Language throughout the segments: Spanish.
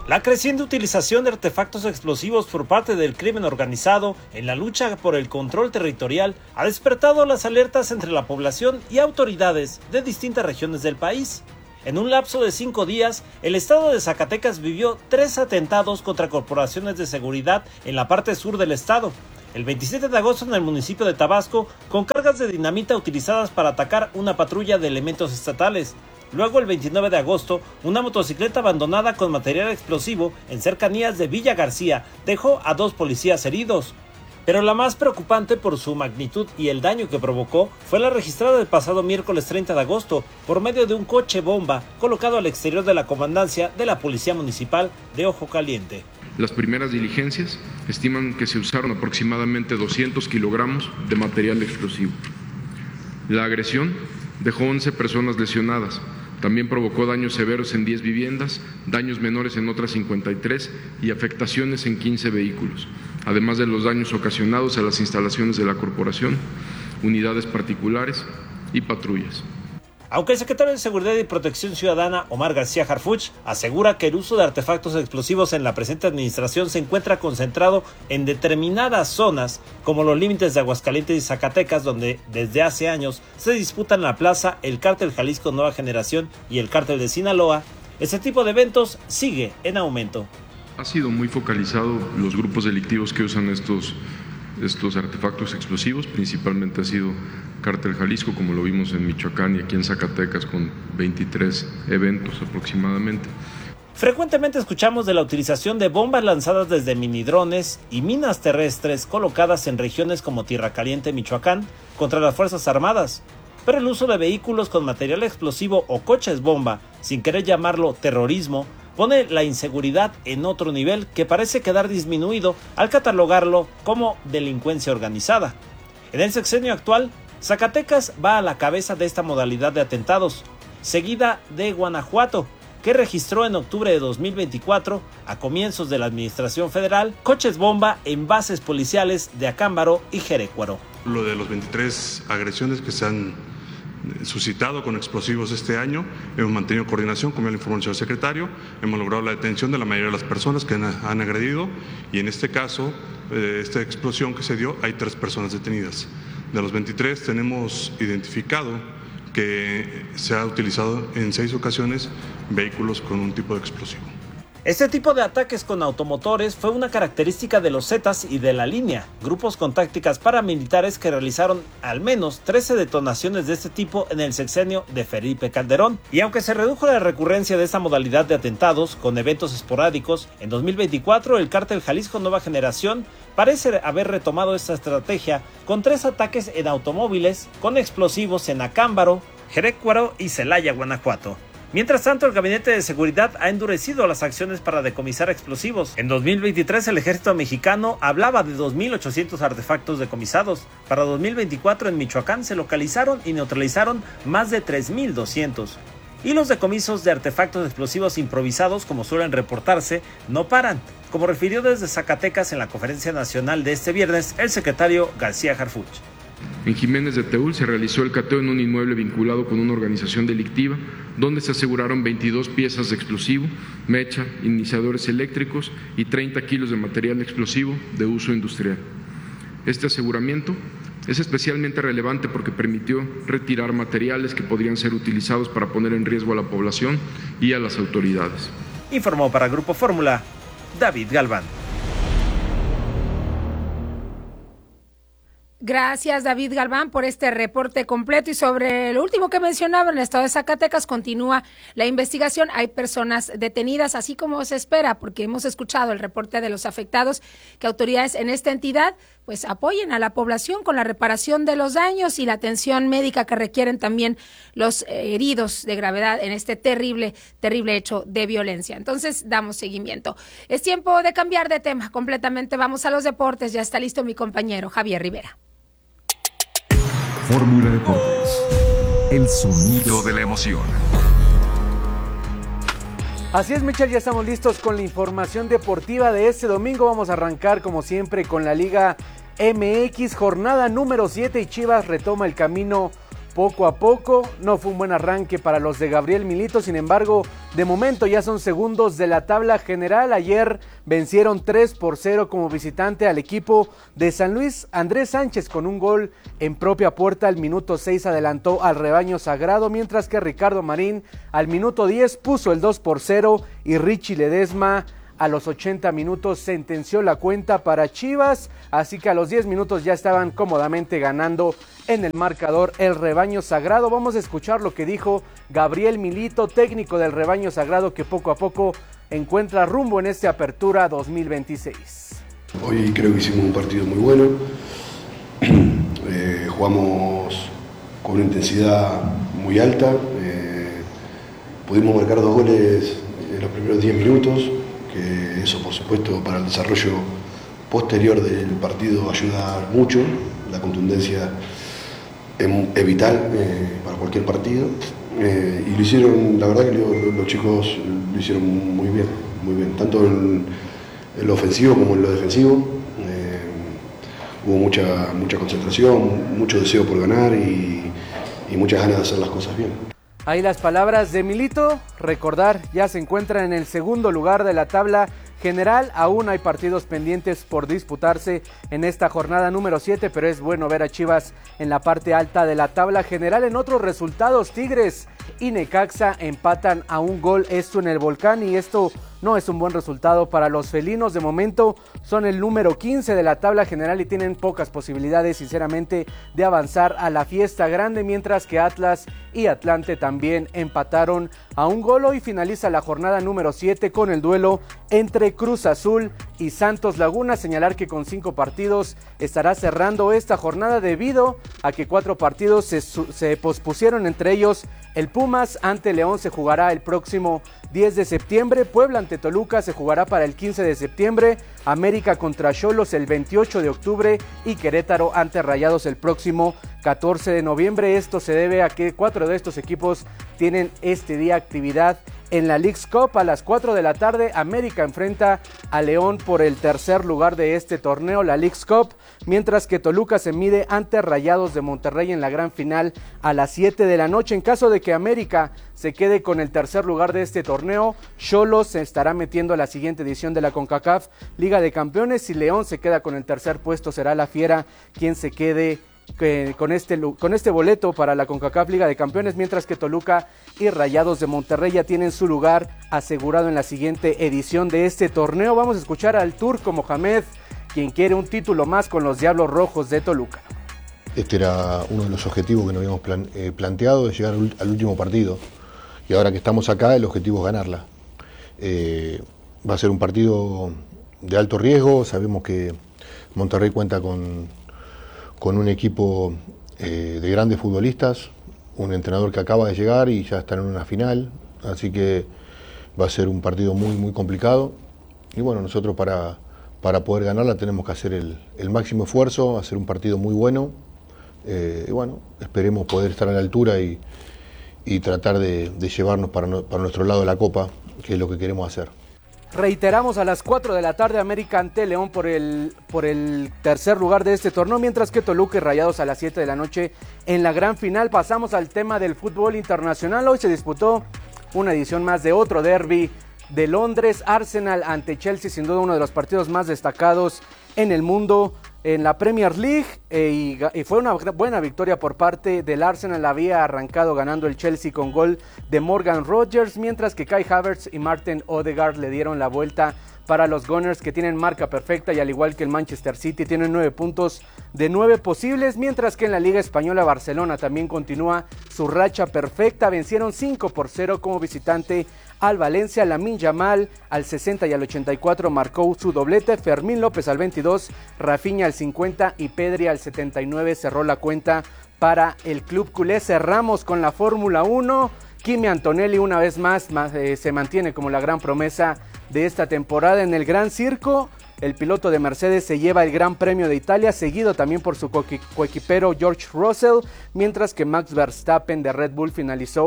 La creciente utilización de artefactos explosivos por parte del crimen organizado en la lucha por el control territorial ha despertado las alertas entre la población y autoridades de distintas regiones del país. En un lapso de 5 días, el estado de Zacatecas vivió 3 atentados contra corporaciones de seguridad en la parte sur del estado. El 27 de agosto en el municipio de Tabasco, con cargas de dinamita utilizadas para atacar una patrulla de elementos estatales. Luego, el 29 de agosto, una motocicleta abandonada con material explosivo en cercanías de Villa García dejó a 2 policías heridos. Pero la más preocupante por su magnitud y el daño que provocó fue la registrada el pasado miércoles 30 de agosto por medio de un coche bomba colocado al exterior de la comandancia de la Policía Municipal de Ojo Caliente. Las primeras diligencias estiman que se usaron aproximadamente 200 kilogramos de material explosivo. La agresión dejó 11 personas lesionadas. También provocó daños severos en 10 viviendas, daños menores en otras 53 y afectaciones en 15 vehículos, además de los daños ocasionados a las instalaciones de la corporación, unidades particulares y patrullas. Aunque el secretario de Seguridad y Protección Ciudadana, Omar García Harfuch, asegura que el uso de artefactos explosivos en la presente administración se encuentra concentrado en determinadas zonas, como los límites de Aguascalientes y Zacatecas, donde desde hace años se disputan la plaza el Cártel Jalisco Nueva Generación y el Cártel de Sinaloa, este tipo de eventos sigue en aumento. Ha sido muy focalizado los grupos delictivos que usan estos artefactos explosivos, principalmente ha sido Cártel Jalisco, como lo vimos en Michoacán y aquí en Zacatecas con 23 eventos aproximadamente. Frecuentemente escuchamos de la utilización de bombas lanzadas desde minidrones y minas terrestres colocadas en regiones como Tierra Caliente, Michoacán, contra las Fuerzas Armadas. Pero el uso de vehículos con material explosivo o coches bomba, sin querer llamarlo terrorismo, pone la inseguridad en otro nivel que parece quedar disminuido al catalogarlo como delincuencia organizada. En el sexenio actual, Zacatecas va a la cabeza de esta modalidad de atentados, seguida de Guanajuato, que registró en octubre de 2024, a comienzos de la administración federal, coches bomba en bases policiales de Acámbaro y Jerecuaro. Lo de los 23 agresiones que se han suscitado con explosivos este año, hemos mantenido coordinación, como ya le informó el señor secretario, hemos logrado la detención de la mayoría de las personas que han agredido y en este caso, esta explosión que se dio, hay 3 personas detenidas. De los 23 tenemos identificado que se ha utilizado en 6 ocasiones vehículos con un tipo de explosivo. Este tipo de ataques con automotores fue una característica de los Zetas y de la Línea, grupos con tácticas paramilitares que realizaron al menos 13 detonaciones de este tipo en el sexenio de Felipe Calderón. Y aunque se redujo la recurrencia de esta modalidad de atentados con eventos esporádicos, en 2024 el Cártel Jalisco Nueva Generación parece haber retomado esta estrategia con 3 ataques en automóviles con explosivos en Acámbaro, Jerecuaro y Celaya, Guanajuato. Mientras tanto, el Gabinete de Seguridad ha endurecido las acciones para decomisar explosivos. En 2023, el ejército mexicano hablaba de 2.800 artefactos decomisados. Para 2024, en Michoacán se localizaron y neutralizaron más de 3.200. Y los decomisos de artefactos explosivos improvisados, como suelen reportarse, no paran, como refirió desde Zacatecas en la conferencia nacional de este viernes el secretario García Harfuch. En Jiménez de Teúl se realizó el cateo en un inmueble vinculado con una organización delictiva, donde se aseguraron 22 piezas de explosivo, mecha, iniciadores eléctricos y 30 kilos de material explosivo de uso industrial. Este aseguramiento es especialmente relevante porque permitió retirar materiales que podrían ser utilizados para poner en riesgo a la población y a las autoridades. Informó para Grupo Fórmula, David Galván. Gracias, David Galván, por este reporte completo. Y sobre lo último que mencionaba, en el estado de Zacatecas continúa la investigación. Hay personas detenidas, así como se espera, porque hemos escuchado el reporte de los afectados, que autoridades en esta entidad pues apoyen a la población con la reparación de los daños y la atención médica que requieren también los heridos de gravedad en este terrible hecho de violencia. Entonces, damos seguimiento. Es tiempo de cambiar de tema completamente. Vamos a los deportes. Ya está listo mi compañero Javier Rivera. Fórmula Deportes, el sonido de la emoción. Así es, Michel, ya estamos listos con la información deportiva de este domingo. Vamos a arrancar, como siempre, con la Liga MX, jornada número 7, y Chivas retoma el camino poco a poco. No fue un buen arranque para los de Gabriel Milito, sin embargo, de momento ya son segundos de la tabla general. Ayer vencieron 3-0 como visitante al equipo de San Luis. Andrés Sánchez con un gol en propia puerta al minuto 6 adelantó al rebaño sagrado, mientras que Ricardo Marín al minuto 10 puso el 2-0 y Richie Ledesma a los 80 minutos sentenció la cuenta para Chivas, así que a los 10 minutos ya estaban cómodamente ganando en el marcador el rebaño sagrado. Vamos a escuchar lo que dijo Gabriel Milito, técnico del rebaño sagrado, que poco a poco encuentra rumbo en esta apertura 2026. Hoy creo que hicimos un partido muy bueno, jugamos con una intensidad muy alta, pudimos marcar 2 goles en los primeros 10 minutos, que eso por supuesto para el desarrollo posterior del partido ayuda mucho. La contundencia es vital para cualquier partido, y lo hicieron, la verdad que los chicos lo hicieron muy bien, tanto en lo ofensivo como en lo defensivo. Hubo mucha concentración, mucho deseo por ganar y muchas ganas de hacer las cosas bien. Ahí las palabras de Milito. Recordar, ya se encuentran en el segundo lugar de la tabla general. Aún hay partidos pendientes por disputarse en esta jornada número 7, pero es bueno ver a Chivas en la parte alta de la tabla general. En otros resultados, Tigres y Necaxa empatan a un gol, esto en el Volcán, y esto no es un buen resultado para los felinos. De momento son el número 15 de la tabla general y tienen pocas posibilidades, sinceramente, de avanzar a la fiesta grande, mientras que Atlas y Atlante también empataron a un gol. Hoy finaliza la jornada número 7 con el duelo entre Cruz Azul y Santos Laguna. Señalar que con 5 partidos estará cerrando esta jornada debido a que 4 partidos se pospusieron, entre ellos el Pumas ante León se jugará el próximo 10 de septiembre, Puebla ante Toluca se jugará para el 15 de septiembre, América contra Xolos el 28 de octubre y Querétaro ante Rayados el próximo 14 de noviembre. Esto se debe a que 4 de estos equipos tienen este día actividad en la Leagues Cup. A las 4 de la tarde, América enfrenta a León por el tercer lugar de este torneo, la Leagues Cup, mientras que Toluca se mide ante Rayados de Monterrey en la gran final a las 7 de la noche. En caso de que América se quede con el tercer lugar de este torneo, Xolos se estará metiendo a la siguiente edición de la CONCACAF Liga de Campeones. Si León se queda con el tercer puesto, será la Fiera quien se quede con este boleto para la CONCACAF Liga de Campeones, mientras que Toluca y Rayados de Monterrey ya tienen su lugar asegurado en la siguiente edición de este torneo. Vamos a escuchar al Turco Mohamed, quien quiere un título más con los Diablos Rojos de Toluca. Este era uno de los objetivos que nos habíamos planteado, de llegar al último partido, y ahora que estamos acá el objetivo es ganarla. Va a ser un partido de alto riesgo. Sabemos que Monterrey cuenta con un equipo de grandes futbolistas, un entrenador que acaba de llegar y ya están en una final, así que va a ser un partido muy, muy complicado. Y bueno, nosotros para poder ganarla tenemos que hacer el máximo esfuerzo, hacer un partido muy bueno, y bueno, esperemos poder estar a la altura y tratar de llevarnos para nuestro lado de la Copa, que es lo que queremos hacer. Reiteramos, a las 4 de la tarde América ante León por el tercer lugar de este torneo, mientras que Toluca y Rayados a las 7 de la noche en la gran final. Pasamos al tema del fútbol internacional. Hoy se disputó una edición más de otro derbi de Londres, Arsenal ante Chelsea, sin duda uno de los partidos más destacados en el mundo en la Premier League, y fue una buena victoria por parte del Arsenal. Había arrancado ganando el Chelsea con gol de Morgan Rogers, mientras que Kai Havertz y Martin Odegaard le dieron la vuelta para los Gunners, que tienen marca perfecta y al igual que el Manchester City tienen 9 puntos de 9 posibles, mientras que en la Liga Española Barcelona también continúa su racha perfecta. Vencieron 5-0 como visitante al Valencia. Lamine Yamal al 60 y al 84 marcó su doblete, Fermín López al 22, Rafinha al 50 y Pedri al 79 cerró la cuenta para el club culé. Cerramos con la Fórmula 1. Kimi Antonelli una vez más se mantiene como la gran promesa de esta temporada en el Gran Circo. El piloto de Mercedes se lleva el Gran Premio de Italia, seguido también por su coequipero George Russell, mientras que Max Verstappen de Red Bull finalizó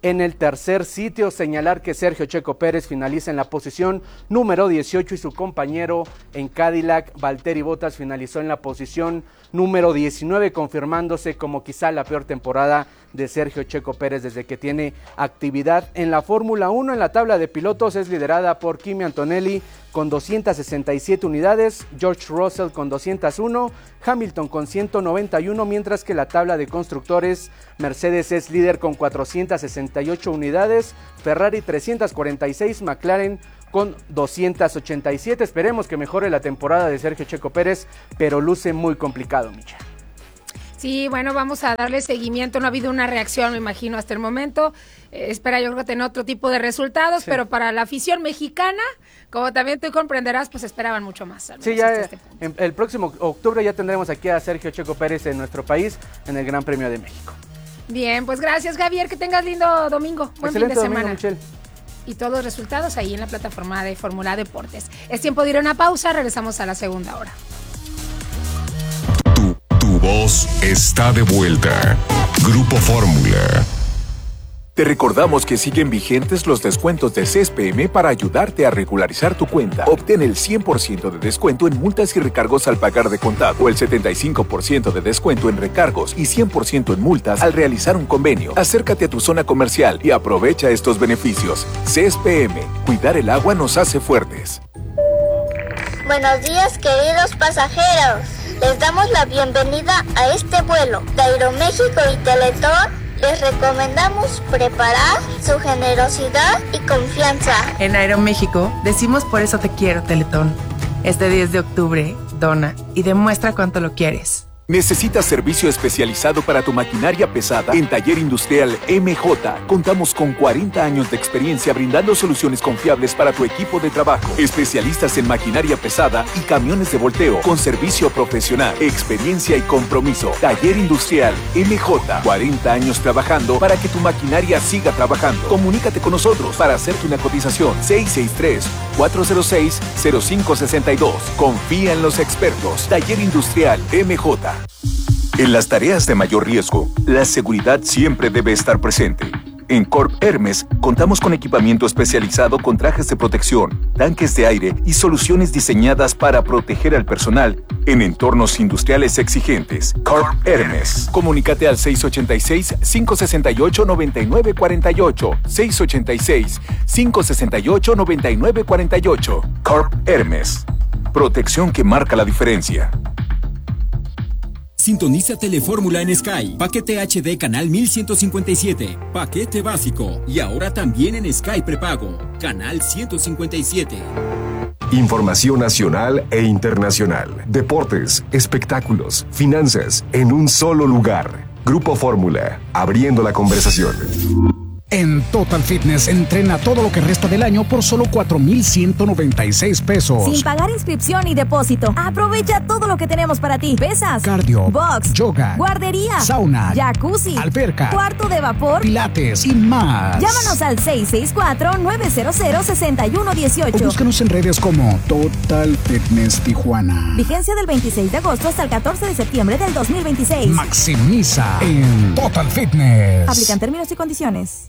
en el tercer sitio. Señalar que Sergio Checo Pérez finaliza en la posición número 18 y su compañero en Cadillac, Valtteri Bottas, finalizó en la posición número 19, confirmándose como quizá la peor temporada de Sergio Checo Pérez desde que tiene actividad en la Fórmula 1. En la tabla de pilotos es liderada por Kimi Antonelli con 267 unidades, George Russell con 201, Hamilton con 191, mientras que la tabla de constructores, Mercedes es líder con 468 unidades, Ferrari 346, McLaren con 287. Esperemos que mejore la temporada de Sergio Checo Pérez, pero luce muy complicado, Micha. Sí, bueno, vamos a darle seguimiento. No ha habido una reacción, me imagino, hasta el momento. Espera, yo creo que tener otro tipo de resultados, sí. Pero para la afición mexicana, como también tú comprenderás, pues esperaban mucho más. Sí, ya el próximo octubre ya tendremos aquí a Sergio Checo Pérez en nuestro país, en el Gran Premio de México. Bien, pues gracias, Javier, que tengas lindo domingo. Buen fin de semana. Domingo, Michelle. Y todos los resultados ahí en la plataforma de Fórmula Deportes. Es tiempo de ir a una pausa, regresamos a la segunda hora. Tu voz está de vuelta. Grupo Fórmula. Te recordamos que siguen vigentes los descuentos de CSPM para ayudarte a regularizar tu cuenta. Obtén el 100% de descuento en multas y recargos al pagar de contado, o el 75% de descuento en recargos y 100% en multas al realizar un convenio. Acércate a tu zona comercial y aprovecha estos beneficios. CSPM, cuidar el agua nos hace fuertes. Buenos días, queridos pasajeros. Les damos la bienvenida a este vuelo de Aeroméxico y Teletón. Les recomendamos preparar su generosidad y confianza. En Aeroméxico decimos por eso te quiero, Teletón. Este 10 de octubre, dona y demuestra cuánto lo quieres. ¿Necesitas servicio especializado para tu maquinaria pesada? En Taller Industrial MJ contamos con 40 años de experiencia brindando soluciones confiables para tu equipo de trabajo. Especialistas en maquinaria pesada y camiones de volteo con servicio profesional, experiencia y compromiso. Taller Industrial MJ, 40 años trabajando para que tu maquinaria siga trabajando. Comunícate con nosotros para hacerte una cotización. 663-406-0562. Confía en los expertos. Taller Industrial MJ. En las tareas de mayor riesgo, la seguridad siempre debe estar presente. En Corp Hermes contamos con equipamiento especializado con trajes de protección, tanques de aire y soluciones diseñadas para proteger al personal en entornos industriales exigentes. Corp Hermes. Comunícate al 686-568-9948. 686-568-9948. Corp Hermes. Protección que marca la diferencia. Sintoniza Telefórmula en Sky. Paquete HD Canal 1157. Paquete básico. Y ahora también en Sky Prepago. Canal 157. Información nacional e internacional. Deportes, espectáculos, finanzas, en un solo lugar. Grupo Fórmula. Abriendo la conversación. En Total Fitness entrena todo lo que resta del año por solo 4,196 pesos. Sin pagar inscripción y depósito. Aprovecha todo lo que tenemos para ti. Pesas, cardio, box, yoga, guardería, sauna, jacuzzi, alberca, cuarto de vapor, pilates y más. Llámanos al 664-900-6118. O búscanos en redes como Total Fitness Tijuana. Vigencia del 26 de agosto hasta el 14 de septiembre del 2026. Maximiza en Total Fitness. Aplican términos y condiciones.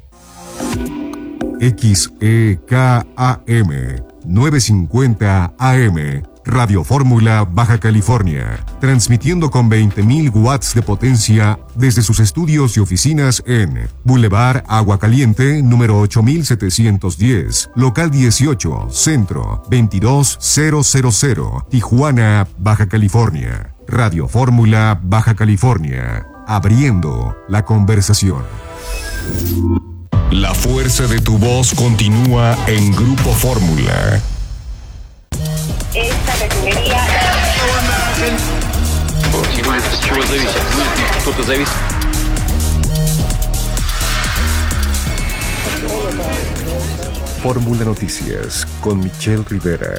XEKAM 950 AM Radio Fórmula Baja California, transmitiendo con 20.000 watts de potencia desde sus estudios y oficinas en Boulevard Agua Caliente, número 8710, local 18, centro 22000, Tijuana, Baja California. Radio Fórmula Baja California, abriendo la conversación. La fuerza de tu voz continúa en Grupo Fórmula. Esta refinería... Fórmula Noticias con Michelle Rivera.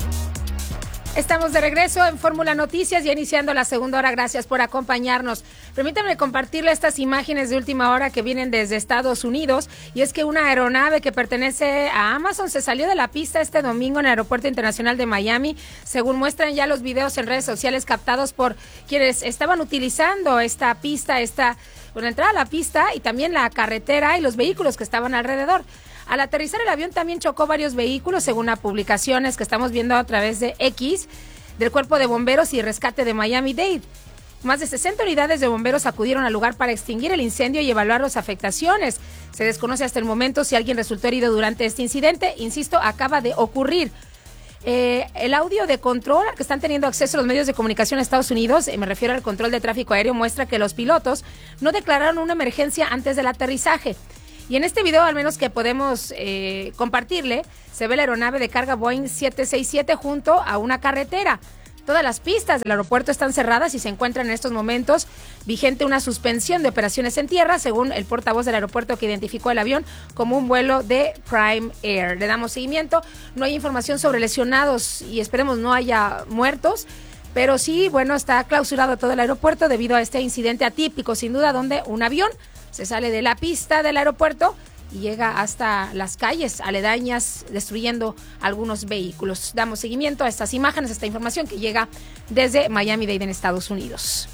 Estamos de regreso en Fórmula Noticias, ya iniciando la segunda hora. Gracias por acompañarnos. Permítame compartirle estas imágenes de última hora que vienen desde Estados Unidos, y es que una aeronave que pertenece a Amazon se salió de la pista este domingo en el Aeropuerto Internacional de Miami, según muestran ya los videos en redes sociales captados por quienes estaban utilizando esta pista, la entrada a la pista y también la carretera y los vehículos que estaban alrededor. Al aterrizar el avión también chocó varios vehículos, según las publicaciones que estamos viendo a través de X, del Cuerpo de Bomberos y Rescate de Miami-Dade. Más de 60 unidades de bomberos acudieron al lugar para extinguir el incendio y evaluar las afectaciones. Se desconoce hasta el momento si alguien resultó herido durante este incidente. Insisto, acaba de ocurrir. El audio de control al que están teniendo acceso los medios de comunicación de Estados Unidos, me refiero al control de tráfico aéreo, muestra que los pilotos no declararon una emergencia antes del aterrizaje. Y en este video, al menos que podemos compartirle, se ve la aeronave de carga Boeing 767 junto a una carretera. Todas las pistas del aeropuerto están cerradas y se encuentran en estos momentos vigente una suspensión de operaciones en tierra, según el portavoz del aeropuerto, que identificó el avión como un vuelo de Prime Air. Le damos seguimiento. No hay información sobre lesionados y esperemos no haya muertos, pero sí, bueno, está clausurado todo el aeropuerto debido a este incidente atípico, sin duda, donde un avión se sale de la pista del aeropuerto y llega hasta las calles aledañas, destruyendo algunos vehículos. Damos seguimiento a estas imágenes, a esta información que llega desde Miami-Dade en Estados Unidos.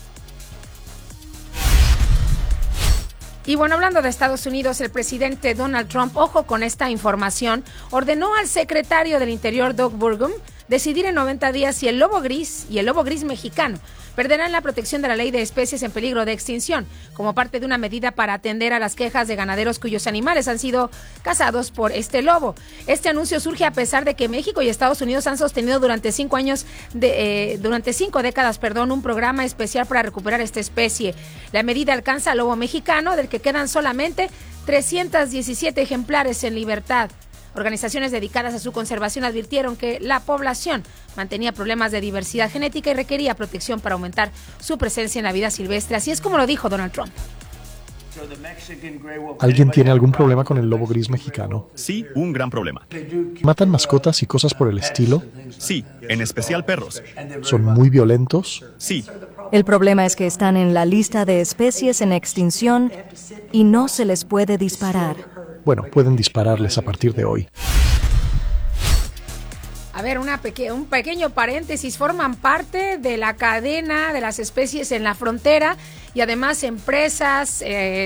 Y bueno, hablando de Estados Unidos, el presidente Donald Trump, ojo con esta información, ordenó al secretario del Interior, Doug Burgum, decidir en 90 días si el lobo gris y el lobo gris mexicano perderán la protección de la ley de especies en peligro de extinción, como parte de una medida para atender a las quejas de ganaderos cuyos animales han sido cazados por este lobo. Este anuncio surge a pesar de que México y Estados Unidos han sostenido durante 5 décadas, un programa especial para recuperar esta especie. La medida alcanza al lobo mexicano, del que quedan solamente 317 ejemplares en libertad. Organizaciones dedicadas a su conservación advirtieron que la población mantenía problemas de diversidad genética y requería protección para aumentar su presencia en la vida silvestre. Así es como lo dijo Donald Trump. ¿Alguien tiene algún problema con el lobo gris mexicano? Sí, un gran problema. ¿Matan mascotas y cosas por el estilo? Sí, en especial perros. ¿Son muy violentos? Sí. El problema es que están en la lista de especies en extinción y no se les puede disparar. Bueno, pueden dispararles a partir de hoy. A ver, un pequeño paréntesis. Forman parte de la cadena de las especies en la frontera y además empresas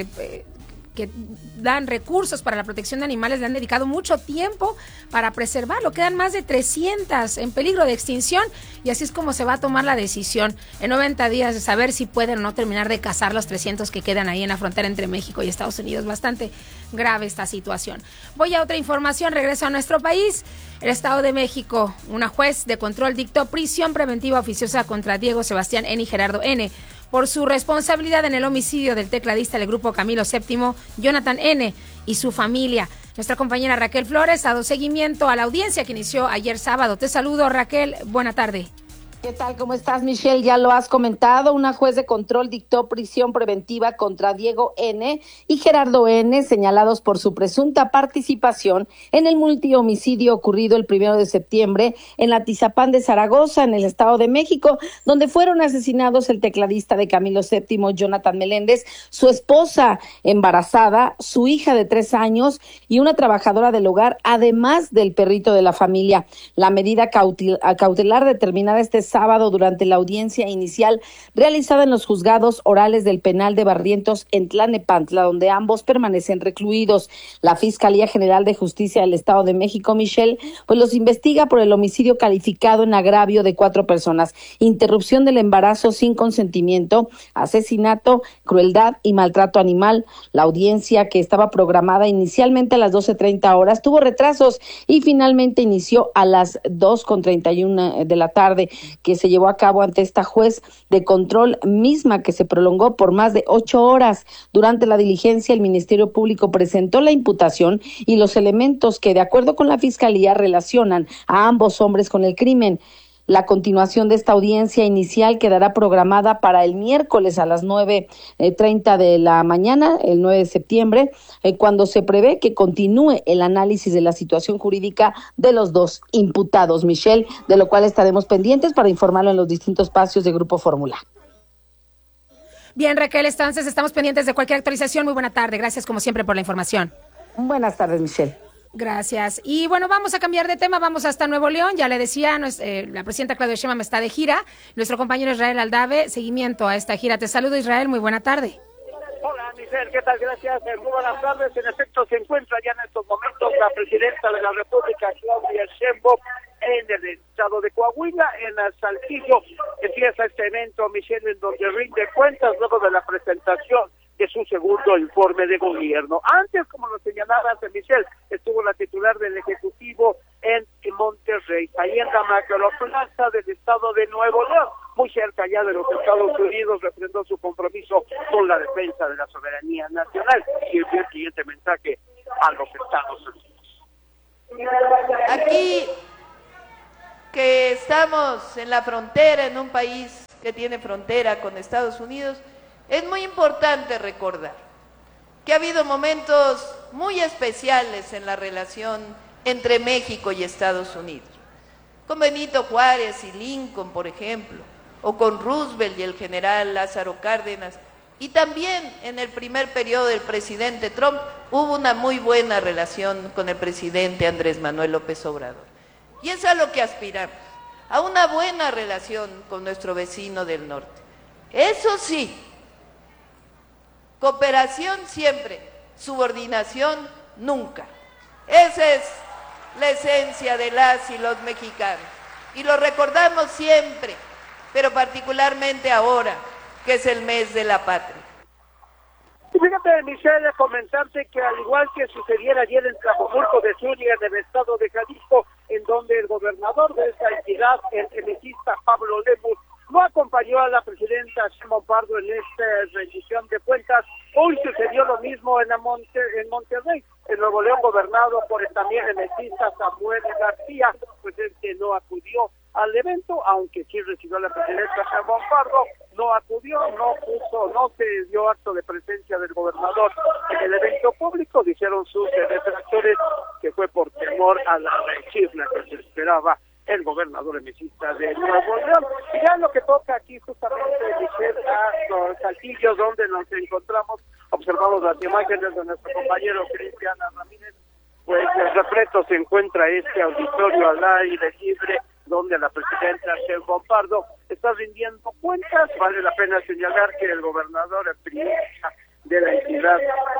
que dan recursos para la protección de animales le han dedicado mucho tiempo para preservarlo. Quedan más de 300 en peligro de extinción y así es como se va a tomar la decisión en 90 días de saber si pueden o no terminar de cazar los 300 que quedan ahí en la frontera entre México y Estados Unidos. Bastante grave esta situación. Voy a otra información, regreso a nuestro país. El Estado de México, una juez de control dictó prisión preventiva oficiosa contra Diego Sebastián N. y Gerardo N. por su responsabilidad en el homicidio del tecladista del grupo Camilo VII, Jonathan N. y su familia. Nuestra compañera Raquel Flores ha dado seguimiento a la audiencia que inició ayer sábado. Te saludo, Raquel. Buena tarde. ¿Qué tal? ¿Cómo estás, Michelle? Ya lo has comentado, una juez de control dictó prisión preventiva contra Diego N. y Gerardo N., señalados por su presunta participación en el multihomicidio ocurrido el 1 de septiembre en Atizapán de Zaragoza, en el Estado de México, donde fueron asesinados el tecladista de Camilo VII, Jonathan Meléndez, su esposa embarazada, su hija de 3 años y una trabajadora del hogar, además del perrito de la familia. La medida cautelar determinada este sábado durante la audiencia inicial realizada en los juzgados orales del penal de Barrientos en Tlalnepantla, donde ambos permanecen recluidos. La Fiscalía General de Justicia del Estado de México, Michelle, pues los investiga por el homicidio calificado en agravio de 4 personas, interrupción del embarazo sin consentimiento, asesinato, crueldad y maltrato animal. La audiencia, que estaba programada inicialmente a las 12:30 horas, tuvo retrasos y finalmente inició a las 2:31 de la tarde, que se llevó a cabo ante esta juez de control, misma que se prolongó por más de 8 horas. Durante la diligencia, el Ministerio Público presentó la imputación y los elementos que, de acuerdo con la Fiscalía, relacionan a ambos hombres con el crimen. La continuación de esta audiencia inicial quedará programada para el miércoles a las 9:30 de la mañana, el 9 de septiembre, cuando se prevé que continúe el análisis de la situación jurídica de los 2 imputados, Michelle, de lo cual estaremos pendientes para informarlo en los distintos espacios de Grupo Fórmula. Bien, Raquel, entonces estamos pendientes de cualquier actualización. Muy buena tarde. Gracias, como siempre, por la información. Buenas tardes, Michelle. Gracias. Y bueno, vamos a cambiar de tema, vamos hasta Nuevo León. Ya le decía, la presidenta Claudia Sheinbaum está de gira. Nuestro compañero Israel Aldave, seguimiento a esta gira. Te saludo, Israel, muy buena tarde. Hola, Michelle, ¿qué tal? Gracias. Muy buenas tardes. En efecto, se encuentra ya en estos momentos la presidenta de la República, Claudia Sheinbaum, en el estado de Coahuila, en Saltillo. Empieza este evento, Michelle, en donde rinde cuentas luego de la presentación de su segundo informe de gobierno. Antes, como lo señalaba Michelle, estuvo la titular del Ejecutivo en Monterrey, ahí en la macroplaza del estado de Nuevo León, muy cerca ya de los Estados Unidos, refrendó su compromiso con la defensa de la soberanía nacional y envió el siguiente mensaje a los Estados Unidos. Aquí que estamos en la frontera, en un país que tiene frontera con Estados Unidos, es muy importante recordar que ha habido momentos muy especiales en la relación entre México y Estados Unidos, con Benito Juárez y Lincoln, por ejemplo, o con Roosevelt y el general Lázaro Cárdenas, y también en el primer periodo del presidente Trump hubo una muy buena relación con el presidente Andrés Manuel López Obrador. Y es a lo que aspiramos, a una buena relación con nuestro vecino del norte. Eso sí, cooperación siempre, subordinación nunca. Esa es la esencia de las y los mexicanos. Y lo recordamos siempre, pero particularmente ahora, que es el mes de la patria. Y fíjate, Michelle, comentarte que al igual que sucediera ayer en Tlajomulco de Zúñiga, en el estado de Jalisco, en donde el gobernador de esta entidad, el elecista Pablo Lemus, no acompañó a la presidenta Sheinbaum Pardo en esta rendición de cuentas. Hoy sucedió lo mismo en Monterrey, en Nuevo León, gobernado por también el elecista Samuel García, pues es que no acudió al evento, aunque sí recibió a la presidenta Sheinbaum Pardo, no acudió, no se dio acto de presencia del gobernador en el evento público. Dijeron sus detractores que fue por temor a la rechifla que se esperaba el gobernador elecista de Nuevo León. Y ya lo que toca aquí justamente a Saltillo, donde nos encontramos, observamos las imágenes de nuestro compañero Cristian Ramírez, pues repleto se encuentra este auditorio al aire libre, donde la presidenta Sheinbaum Pardo está rindiendo cuentas. Vale la pena señalar que el gobernador de la entidad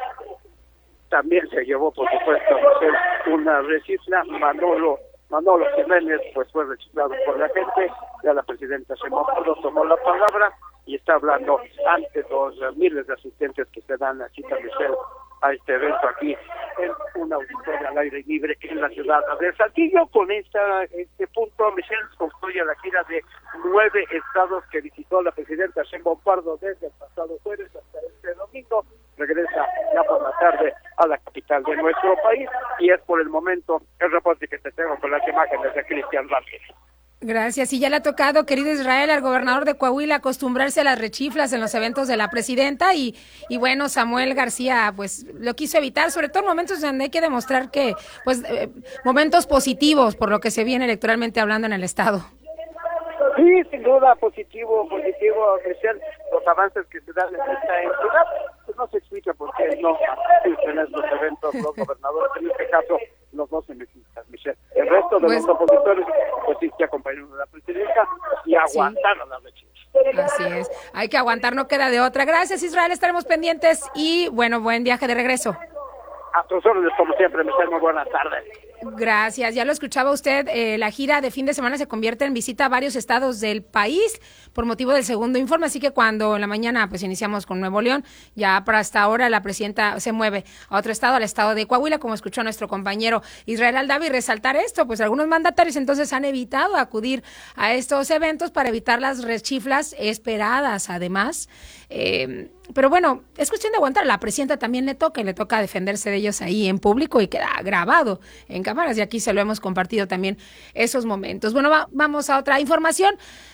también se llevó, por supuesto, una rechifla. Manolo Jiménez pues fue rechiflado por la gente. Ya la presidenta Sheinbaum Pardo tomó la palabra y está hablando ante los miles de asistentes que se dan aquí también a este evento aquí en un auditorio al aire libre en la ciudad de Saltillo. Con este punto, Michelle, concluye la gira de 9 estados que visitó la presidenta Sheinbaum Pardo desde el pasado jueves hasta este domingo. Regresa ya por la tarde a la capital de nuestro país y es por el momento el reporte que te tengo con las imágenes de Cristian Ramírez. Gracias. Y ya le ha tocado, querido Israel, al gobernador de Coahuila acostumbrarse a las rechiflas en los eventos de la presidenta y bueno, Samuel García pues lo quiso evitar, sobre todo en momentos donde hay que demostrar que pues momentos positivos por lo que se viene electoralmente hablando en el estado. Sí, sin duda, positivo, Michelle, los avances que se dan en esta entidad, pues no se explica por qué no asisten a estos eventos los gobernadores, en este caso los 12 mexicanos, Michelle. El resto de los opositores, pues sí, que acompañaron a la presidenta y aguantaron la rechifla. Así es, hay que aguantar, no queda de otra. Gracias, Israel, estaremos pendientes y bueno, buen viaje de regreso. A tus órdenes, como siempre, Michelle, muy buenas tardes. Gracias, ya lo escuchaba usted, la gira de fin de semana se convierte en visita a varios estados del país por motivo del segundo informe, así que cuando en la mañana pues iniciamos con Nuevo León, ya para hasta ahora la presidenta se mueve a otro estado, al estado de Coahuila, como escuchó nuestro compañero Israel Aldave, y resaltar esto, pues algunos mandatarios entonces han evitado acudir a estos eventos para evitar las rechiflas esperadas, además, pero bueno, es cuestión de aguantar, la presidenta también le toca defenderse de ellos ahí en público y queda grabado en cámaras y aquí se lo hemos compartido también esos momentos. Bueno, vamos a otra información.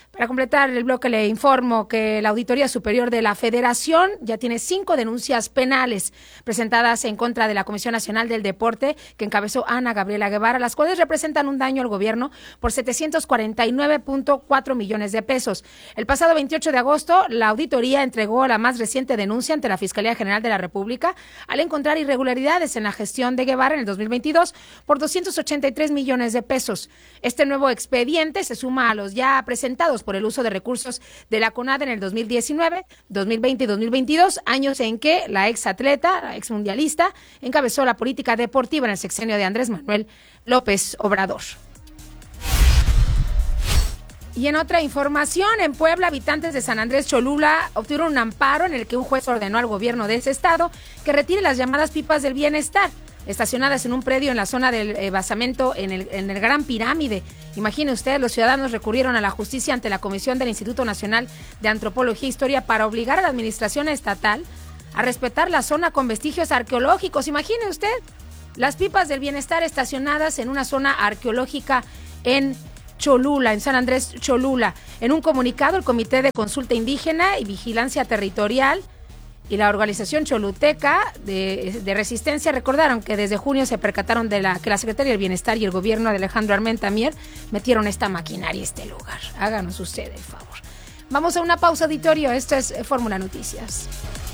Para completar el bloque le informo que la Auditoría Superior de la Federación ya tiene 5 denuncias penales presentadas en contra de la Comisión Nacional del Deporte que encabezó Ana Gabriela Guevara, las cuales representan un daño al gobierno por 749.4 millones de pesos. El pasado 28 de agosto, la auditoría entregó la más reciente denuncia ante la Fiscalía General de la República al encontrar irregularidades en la gestión de Guevara en el 2022 por 283 millones de pesos. Este nuevo expediente se suma a los ya presentados por el uso de recursos de la CONADE en el 2019, 2020 y 2022, años en que la exatleta, la exmundialista, encabezó la política deportiva en el sexenio de Andrés Manuel López Obrador. Y en otra información, en Puebla, habitantes de San Andrés Cholula obtuvieron un amparo en el que un juez ordenó al gobierno de ese estado que retire las llamadas pipas del bienestar, estacionadas en un predio en la zona del basamento en el Gran Pirámide. Imagine usted, los ciudadanos recurrieron a la justicia ante la Comisión del Instituto Nacional de Antropología e Historia para obligar a la administración estatal a respetar la zona con vestigios arqueológicos. Imagine usted, las pipas del bienestar estacionadas en una zona arqueológica en Cholula, en San Andrés Cholula. En un comunicado, el Comité de Consulta Indígena y Vigilancia Territorial y la organización choluteca de Resistencia recordaron que desde junio se percataron que la Secretaría del Bienestar y el gobierno de Alejandro Armenta Mier metieron esta maquinaria a este lugar. Háganos usted el favor. Vamos a una pausa, auditorio. Esto es Fórmula Noticias.